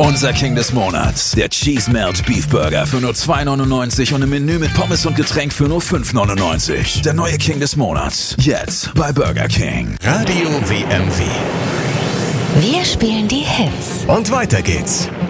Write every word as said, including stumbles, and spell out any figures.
Unser King des Monats, der Cheese Melt Beef Burger für nur zwei neunundneunzig und im Menü mit Pommes und Getränk für nur fünf neunundneunzig. Der neue King des Monats, jetzt bei Burger King. Radio W M W. Wir spielen die Hits. Und weiter geht's.